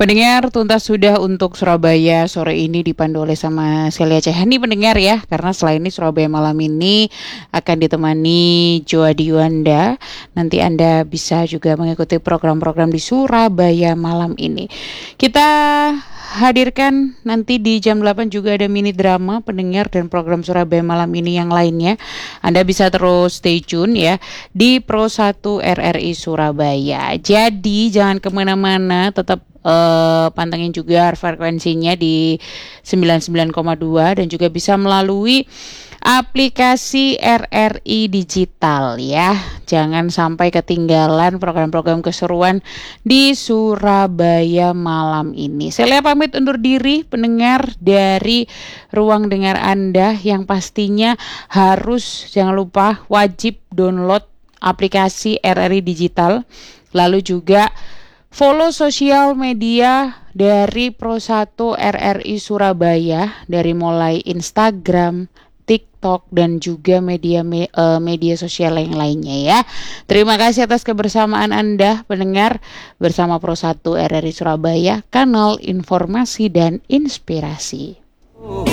Pendengar, tuntas sudah untuk Surabaya sore ini dipandu oleh sama Celia Cehani pendengar ya. Karena selain ini Surabaya malam ini akan ditemani Joa Diwando. Nanti Anda bisa juga mengikuti program-program di Surabaya malam ini. Kita hadirkan nanti di jam 8 juga ada mini drama pendengar dan program Surabaya malam ini yang lainnya. Anda bisa terus stay tune ya di Pro 1 RRI Surabaya. Jadi jangan kemana-mana, tetap pantengin juga frekuensinya di 99,2 dan juga bisa melalui aplikasi RRI Digital ya. Jangan sampai ketinggalan program-program keseruan di Surabaya malam ini. Saya pamit undur diri pendengar dari ruang dengar Anda yang pastinya harus jangan lupa wajib download aplikasi RRI Digital. Lalu juga follow sosial media dari Pro 1 RRI Surabaya dari mulai Instagram, TikTok dan juga media sosial yang lainnya ya. Terima kasih atas kebersamaan Anda pendengar bersama Pro 1 RRI Surabaya, kanal informasi dan inspirasi.